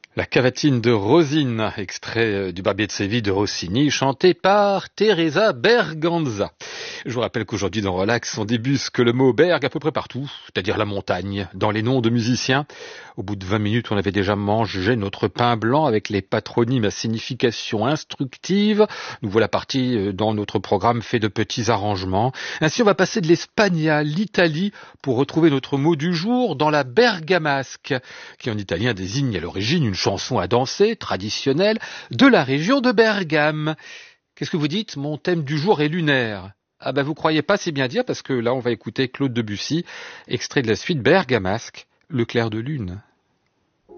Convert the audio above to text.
La cavatine de Rosine, extrait du Barbier de Séville de Rossini, chanté par Teresa Berganza. Je vous rappelle qu'aujourd'hui dans Relax, on débusque le mot berg à peu près partout, c'est-à-dire la montagne, dans les noms de musiciens. Au bout de 20 minutes, on avait déjà mangé notre pain blanc avec les patronymes à signification instructive. Nous voilà partis dans notre programme fait de petits arrangements. Ainsi, on va passer de l'Espagne à l'Italie pour retrouver notre mot du jour dans la bergamasque, qui en italien désigne à l'origine une chanson à danser traditionnelle de la région de Bergame. Qu'est-ce que vous dites? Mon thème du jour est lunaire. Ah ben vous croyez pas, c'est bien dire, parce que là on va écouter Claude Debussy, extrait de la suite Bergamasque, le clair de lune.